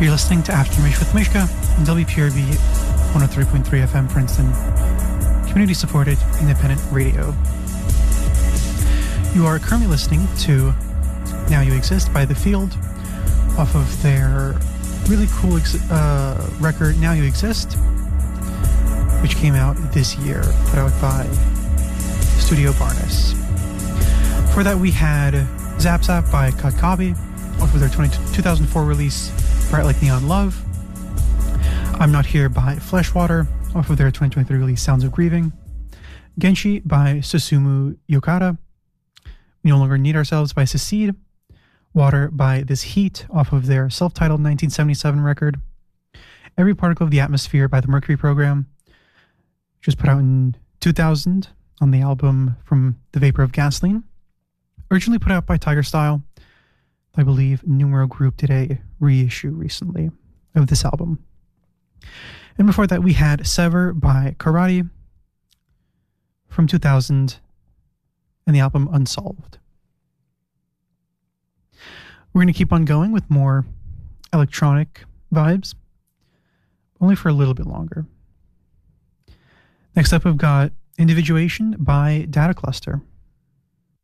You're listening to Aftermath with Mishka on WPRB 103.3 FM Princeton, community-supported independent radio. You are currently listening to Now You Exist by The Field off of their really cool record Now You Exist, which came out this year, put out by Studio Barnes. For that we had Zap Zap by Kotkabi off of their 2004 release Bright Like Neon Love. I'm Not Here by Fleshwater off of their 2023 release Sounds of Grieving. Genshi by Susumu Yokata. We No Longer Need Ourselves by Secede. Water by This Heat off of their self-titled 1977 record. Every Particle of the Atmosphere by the Mercury Program, which was put out in 2000 on the album From the Vapor of Gasoline. Originally put out by Tiger Style. I believe Numero Group did a reissue recently of this album. And before that we had Sever by Karate from 2000 and the album Unsolved. We're going to keep on going with more electronic vibes, only for a little bit longer. Next up, we've got Individuation by Data Cluster.